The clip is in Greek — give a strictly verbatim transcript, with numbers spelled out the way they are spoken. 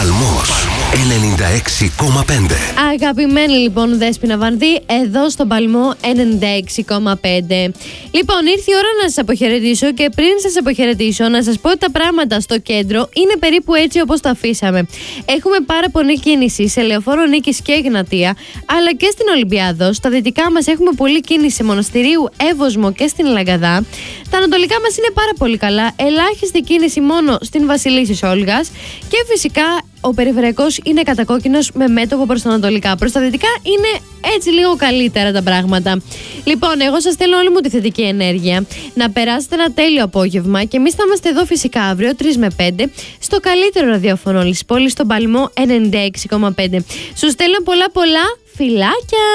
Παλμός ενενήντα έξι κόμμα πέντε. Αγαπημένη λοιπόν Δέσποινα Βανδύ, εδώ στον Παλμό ενενήντα έξι κόμμα πέντε. Λοιπόν, ήρθε η ώρα να σας αποχαιρετήσω και πριν σας αποχαιρετήσω να σας πω ότι τα πράγματα στο κέντρο είναι περίπου έτσι όπως τα αφήσαμε. Έχουμε πάρα πολλή κίνηση σε Λεωφόρο Νίκης και Εγνατία, αλλά και στην Ολυμπιάδο. Στα δυτικά μας έχουμε πολλή κίνηση σε Μοναστηρίου, Εύωσμο και στην Λαγκαδά. Τα ανατολικά μας είναι πάρα πολύ καλά, ελάχιστη κίνηση μόνο στην Βασιλίσσης Όλγας και φυσικά ο περιφερειακός είναι κατακόκκινος με μέτωπο προς τα ανατολικά. Προς τα δυτικά είναι έτσι λίγο καλύτερα τα πράγματα. Λοιπόν, εγώ σας στέλνω όλη μου τη θετική ενέργεια. Να περάσετε ένα τέλειο απόγευμα και εμείς θα είμαστε εδώ φυσικά αύριο τρεις με πέντε στο καλύτερο ραδιόφωνο όλης της πόλης, στον Παλμό ενενήντα έξι κόμμα πέντε. Σου στέλνω πολλά πολλά φιλάκια!